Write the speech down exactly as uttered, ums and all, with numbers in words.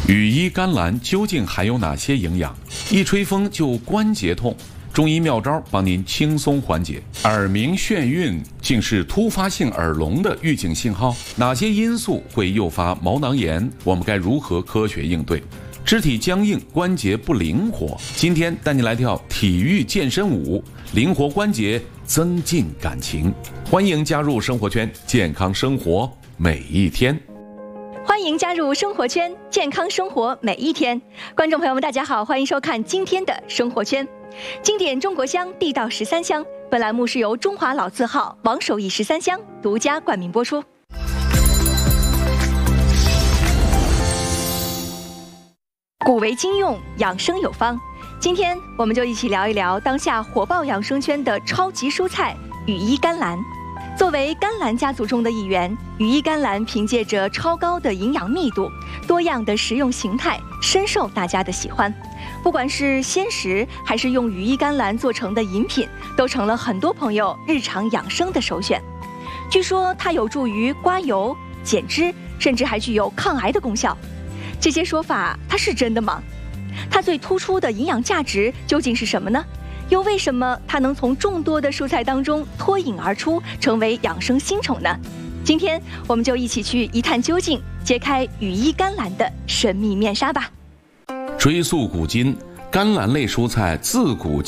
羽衣甘蓝究竟含有哪些营养？一吹风就关节痛，中医妙招帮您轻松缓解。耳鸣眩晕竟是突发性耳聋的预警信号？哪些因素会诱发毛囊炎？我们该如何科学应对？肢体僵硬，关节不灵活，今天带你来跳体育健身舞，灵活关节，增进感情。欢迎加入生活圈，健康生活每一天。 欢迎加入生活圈，健康生活每一天。观众朋友们，大家好，欢迎收看今天的生活圈。经典中国香，地道十三香。本栏目是由中华老字号王守义十三香独家冠名播出。古为今用，养生有方。今天我们就一起聊一聊当下火爆养生圈的超级蔬菜羽衣甘蓝。作为甘蓝家族中的一员，羽衣甘蓝凭借着超高的营养密度、多样的食用形态，深受大家的喜欢。不管是鲜食，还是用羽衣甘蓝做成的饮品，都成了很多朋友日常养生的首选。据说它有助于刮油、减脂，甚至还具有抗癌的功效。这些说法它是真的吗？它最突出的营养价值究竟是什么呢？又为什么它能从众多的蔬菜当中脱颖而出，成为养生新宠呢？今天我们就一起去一探究竟，揭开羽衣甘蓝的神秘面纱吧。 追溯古今，甘蓝类蔬菜自古